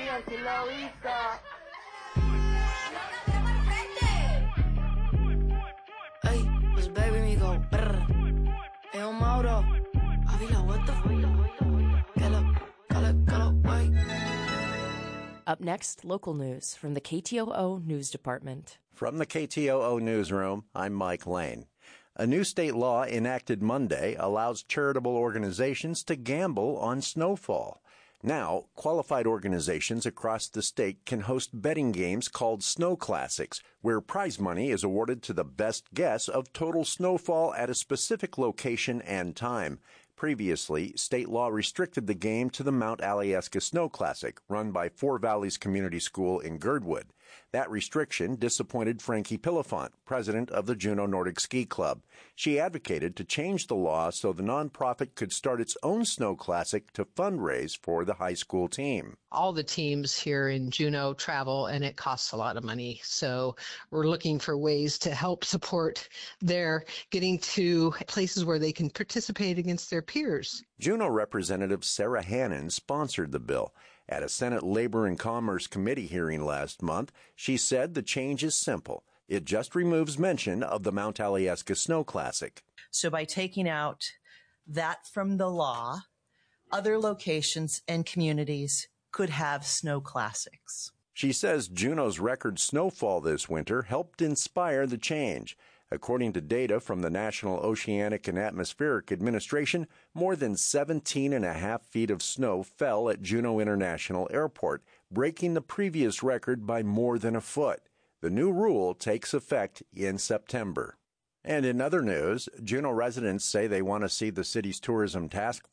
Hey, pues baby me go brr. Hey, Mauro, Avila, what the Up next, local news from the KTOO News Department. From the KTOO Newsroom, I'm Mike Lane. A new state law enacted Monday allows charitable organizations to gamble on snowfall. Now, qualified organizations across the state can host betting games called Snow Classics, where prize money is awarded to the best guess of total snowfall at a specific location and time. Previously, state law restricted the game to the Mount Alyeska Snow Classic, run by Four Valleys Community School in Girdwood. That restriction disappointed Frankie Pilifant, president of the Juneau Nordic Ski Club. She advocated to change the law so the nonprofit could start its own snow classic to fundraise for the high school team. All the teams here in Juneau travel, and it costs a lot of money. So we're looking for ways to help support their getting to places where they can participate against their peers. Juneau Representative Sarah Hannon sponsored the bill. At a Senate Labor and Commerce Committee hearing last month, she said the change is simple. It just removes mention of the Mount Alyeska Snow Classic. So by taking out that from the law, other locations and communities could have snow classics. She says Juneau's record snowfall this winter helped inspire the change. According to data from the National Oceanic and Atmospheric Administration, more than 17.5 feet of snow fell at Juneau International Airport, breaking the previous record by more than a foot. The new rule takes effect in September. And in other news, Juneau residents say they want to see the city's tourism task